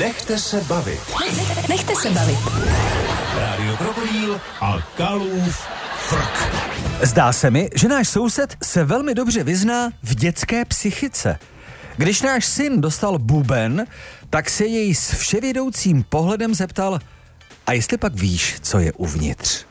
Nechte se bavit. Nechte se bavit. Rádio Krokodýl a Kalův frk. Zdá se mi, že náš soused se velmi dobře vyzná v dětské psychice. Když náš syn dostal buben, tak se jej s vševědoucím pohledem zeptal: a jestli pak víš, co je uvnitř?